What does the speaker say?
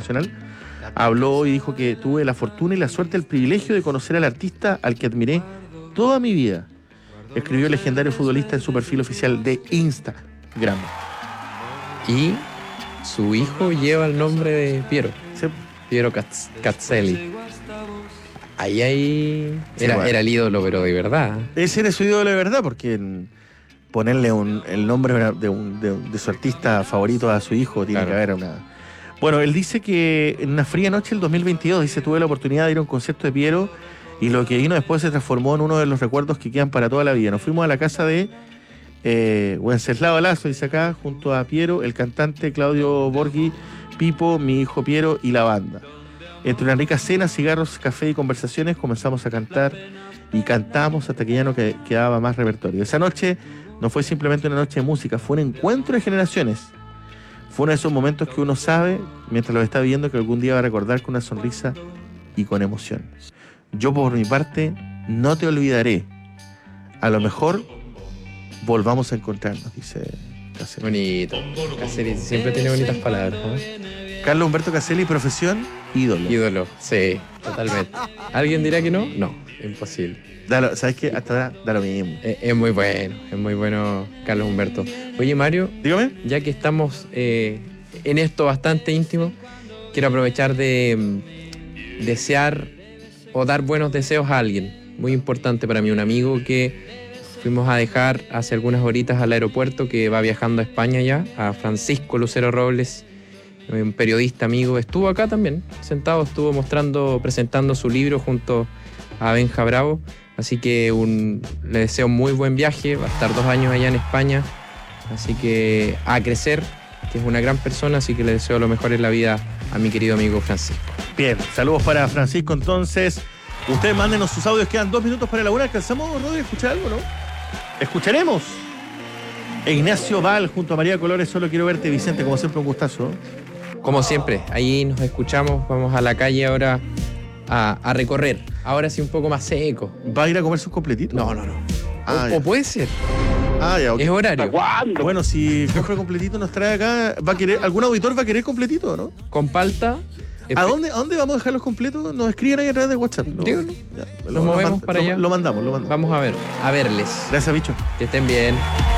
internacional, habló y dijo que tuve la fortuna y la suerte, el privilegio de conocer al artista al que admiré toda mi vida. Escribió el legendario futbolista en su perfil oficial de Instagram. Y su hijo lleva el nombre de Piero. Sí. Piero Cazzelli. Ahí Sí, era, bueno. era el ídolo, pero de verdad. Ese era su ídolo de verdad, porque ponerle el nombre de su artista favorito a su hijo tiene Claro. que haber una... Bueno, él dice que en una fría noche del 2022, dice, tuve la oportunidad de ir a un concierto de Piero y lo que vino después se transformó en uno de los recuerdos que quedan para toda la vida. Nos fuimos a la casa de Wenceslao Lazo, dice acá, junto a Piero, el cantante Claudio Borghi, Pipo, mi hijo Piero y la banda. Entre una rica cena, cigarros, café y conversaciones comenzamos a cantar y cantamos hasta que ya no quedaba más repertorio. Esa noche no fue simplemente una noche de música, fue un encuentro de generaciones. Fue uno de esos momentos que uno sabe, mientras lo está viendo, que algún día va a recordar con una sonrisa y con emoción. Yo, por mi parte, no te olvidaré. A lo mejor volvamos a encontrarnos, dice Caselli. Bonito. Cazzelli siempre tiene bonitas palabras, ¿no? Carlos Humberto Caselli, profesión, ídolo. Ídolo, sí, totalmente. ¿Alguien dirá que no? No, imposible. ¿Sabes qué? Hasta ahora da lo mismo. Es muy bueno Carlos Humberto. Oye, Mario, Dígame. ya que estamos en esto bastante íntimo, quiero aprovechar de desear o dar buenos deseos a alguien. Muy importante para mí, un amigo que fuimos a dejar hace algunas horitas al aeropuerto, que va viajando a España ya, a Francisco Lucero Robles, un periodista amigo. Estuvo acá también, sentado, estuvo presentando su libro junto a Benja Bravo. Así que le deseo un muy buen viaje, va a estar 2 años allá en España, así que a crecer, que es una gran persona, así que le deseo lo mejor en la vida a mi querido amigo Francisco. Bien, saludos para Francisco entonces. Ustedes mándenos sus audios, quedan 2 minutos para la una. ¿Alcanzamos, Rodri, a escuchar algo, no? Escucharemos. Ignacio Val junto a María Colores, solo quiero verte, Vicente, como siempre un gustazo. Como siempre, ahí nos escuchamos, vamos a la calle ahora a recorrer. Ahora sí un poco más seco. ¿Va a ir a comer sus completitos? No. Ah, O puede ser, ya, ok. es horario. Bueno, si compra completito nos trae acá, ¿algún auditor va a querer completito o no? Con palta. ¿A dónde vamos a dejar los completos? Nos escriben ahí a través de WhatsApp. Díganlo. Ya, Nos movemos para allá. Lo mandamos. Vamos a verles. Gracias, bicho. Que estén bien.